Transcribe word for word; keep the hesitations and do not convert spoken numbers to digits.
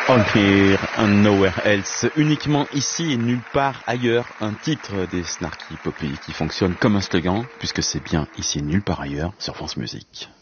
All Here and Nowhere Else, uniquement ici et nulle part ailleurs, un titre des Snarky Puppy qui fonctionne comme un slogan, puisque c'est bien ici et nulle part ailleurs sur France Musique.